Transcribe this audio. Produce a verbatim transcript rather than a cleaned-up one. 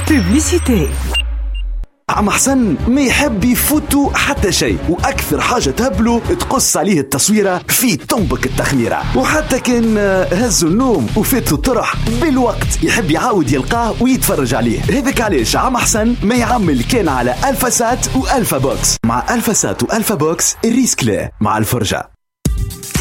بوبليسيتي. عم حسن ما يحب يفوتوا حتى شيء، واكثر حاجه تهبله تقص عليه التصويره في تنبك التخميره، وحتى كان هزوا النوم وفاتوا الطرح بالوقت يحب يعاود يلقاه ويتفرج عليه. هذاك علاش عم حسن ما يعمل كان على الفا سات والفا بوكس. مع الفا سات والفا بوكس الريسك لا مع الفرجه.